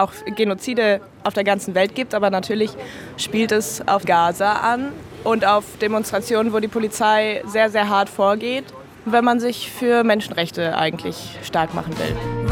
auch Genozide auf der ganzen Welt gibt, aber natürlich spielt es auf Gaza an und auf Demonstrationen, wo die Polizei sehr, sehr hart vorgeht, wenn man sich für Menschenrechte eigentlich stark machen will.